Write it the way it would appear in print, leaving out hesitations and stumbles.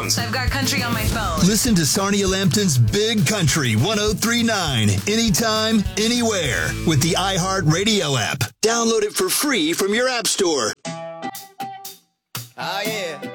headphones. I've got country on my phone. Listen to Sarnia Lambton's Big Country 103.9 anytime, anywhere with the iHeartRadio app. Download it for free from your app store. Oh, yeah.